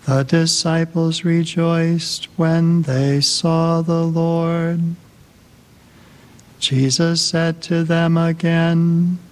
The disciples rejoiced when they saw the Lord. Jesus said to them again,